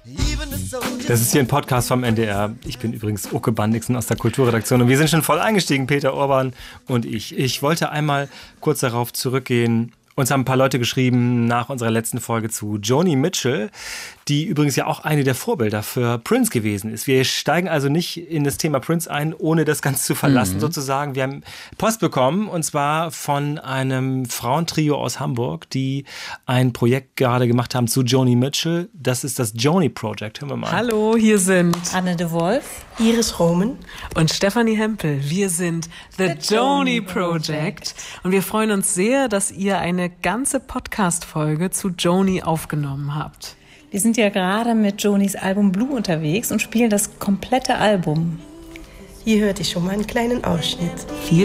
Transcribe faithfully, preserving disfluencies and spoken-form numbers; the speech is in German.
Das ist hier ein Podcast vom N D R. Ich bin übrigens Uke Bandixen aus der Kulturredaktion und wir sind schon voll eingestiegen, Peter Urban und ich. Ich wollte einmal kurz darauf zurückgehen. Uns haben ein paar Leute geschrieben nach unserer letzten Folge zu Joni Mitchell, die übrigens ja auch eine der Vorbilder für Prince gewesen ist. Wir steigen also nicht in das Thema Prince ein, ohne das Ganze zu verlassen mhm. sozusagen. Wir haben Post bekommen und zwar von einem Frauentrio aus Hamburg, die ein Projekt gerade gemacht haben zu Joni Mitchell. Das ist das Joni Project. Hören wir mal. Hallo, hier sind Anne de Wolf, Iris Roman und Stefanie Hempel. Wir sind The, The Joni Project und wir freuen uns sehr, dass ihr eine ganze Podcast-Folge zu Joni aufgenommen habt. Wir sind ja gerade mit Jonis Album Blue unterwegs und spielen das komplette Album. Hier hört ihr schon mal einen kleinen Ausschnitt. Viel